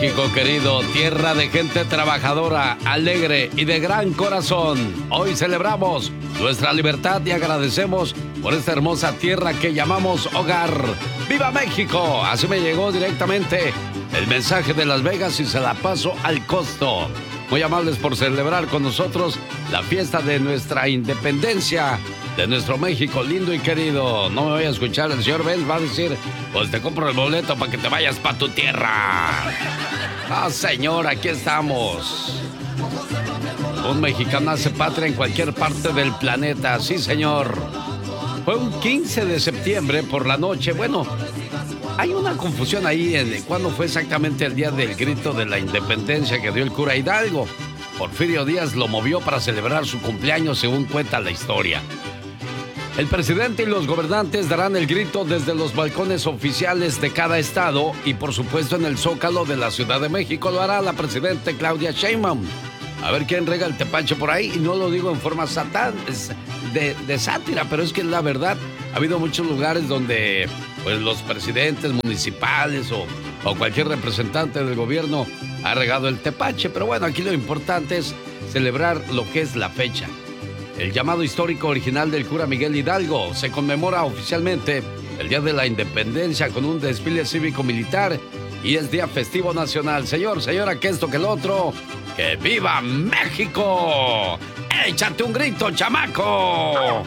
México querido, tierra de gente trabajadora, alegre y de gran corazón. Hoy celebramos nuestra libertad y agradecemos por esta hermosa tierra que llamamos hogar. ¡Viva México! Así me llegó directamente el mensaje de Las Vegas y se la paso al costo. Muy amables por celebrar con nosotros la fiesta de nuestra independencia, de nuestro México lindo y querido. No me voy a escuchar, el señor Benz va a decir, pues te compro el boleto para que te vayas para tu tierra. Ah, señor, aquí estamos. Un mexicano hace patria en cualquier parte del planeta, sí, señor. Fue un 15 de septiembre por la noche, bueno, hay una confusión ahí en cuándo fue exactamente el día del grito de la independencia que dio el cura Hidalgo. Porfirio Díaz lo movió para celebrar su cumpleaños, según cuenta la historia. El presidente y los gobernantes darán el grito desde los balcones oficiales de cada estado y, por supuesto, en el Zócalo de la Ciudad de México lo hará la presidenta Claudia Sheinbaum. A ver quién rega el tepache por ahí, y no lo digo en forma de sátira, pero es que la verdad, ha habido muchos lugares donde pues los presidentes municipales o cualquier representante del gobierno ha regado el tepache, pero bueno, aquí lo importante es celebrar lo que es la fecha. El llamado histórico original del cura Miguel Hidalgo se conmemora oficialmente el Día de la Independencia con un desfile cívico-militar y es día festivo nacional. Señor, señora, que esto, que el otro, ¡que viva México! ¡Échate un grito, chamaco!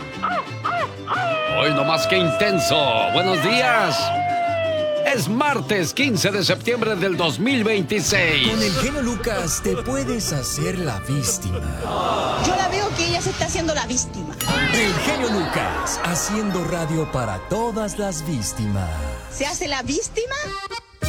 Hoy nomás que intenso. Buenos días. Es martes 15 de septiembre del 2026. Con el genio Lucas te puedes hacer la víctima. Yo la veo que ella se está haciendo la víctima. El genio Lucas, haciendo radio para todas las víctimas. ¿Se hace la víctima?